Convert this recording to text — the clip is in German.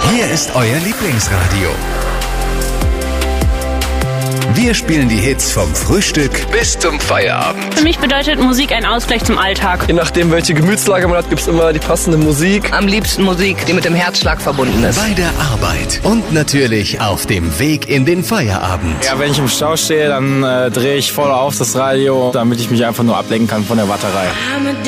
Hier ist euer Lieblingsradio. Wir spielen die Hits vom Frühstück bis zum Feierabend. Für mich bedeutet Musik ein Ausgleich zum Alltag. Je nachdem, welche Gemütslage man hat, gibt es immer die passende Musik. Am liebsten Musik, die mit dem Herzschlag verbunden ist. Bei der Arbeit und natürlich auf dem Weg in den Feierabend. Ja, wenn ich im Stau stehe, dann drehe ich voll auf das Radio, damit ich mich einfach nur ablenken kann von der Warterei.